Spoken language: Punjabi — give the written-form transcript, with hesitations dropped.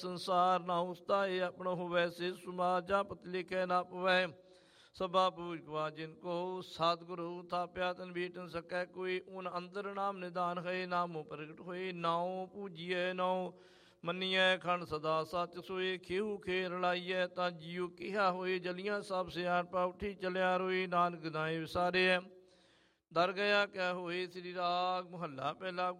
ਸੰਸਾਰ ਨਾ ਉਸਦਾ ਇਹ ਆਪਣਾ ਹੋਵੇ ਸੇ ਸਮਾਜ ਜਾਂ ਪਤ ਲਿਖੇ ਨਾ ਪਵੈ ਸਭਾ ਪੂਜ ਕਵਾ ਜਿਨ ਕੋ ਸਤਿਗੁਰੂ ਥਾਪਿਆ ਤਨ ਬੀਟ ਨ ਸਕੈ ਕੋਈ ਉਨ ਅੰਦਰ ਨਾਮ ਨਿਦਾਨ ਹੈ ਨਾਮੋ ਪ੍ਰਗਟ ਹੋਏ ਨਾਉ ਪੂਜੀਐ ਨਾਉ ਮੰਨੀਐ ਖੰਡ ਸਦਾ ਸੱਚ ਸੋਏ ਖੇਹੂ ਖੇ ਰਲਾਈਐ ਤਾਂ ਜੀਉ ਕਿਹਾ ਹੋਏ ਜਲੀਆਂ ਸਭ ਸਿਆਣਪਾ ਉੱਠੀ ਚਲਿਆ ਰੋਈ ਨਾਨਕ ਦਾਏ ਵਿਸਾਰੇ ਦਰ ਗਿਆ ਕਹਿ ਹੋਏ ਸ੍ਰੀ ਰਾਗ ਮਹੱਲਾ ਪਹਿਲਾ